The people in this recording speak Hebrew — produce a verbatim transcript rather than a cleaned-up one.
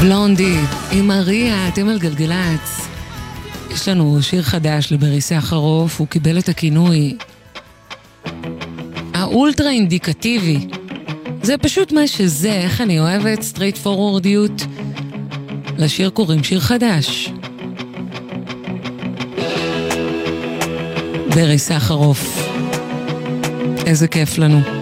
בלונדי עם מריה, אתם על גלגלץ. יש לנו שיר חדש לברי סחרוף, הוא קיבל את הכינוי האולטרה אינדיקטיבי. זה פשוט מה שזה, איך אני אוהבת סטרייט פורורדיות. לשיר קוראים שיר חדש. ברי סחרוף, איזה כיף לנו.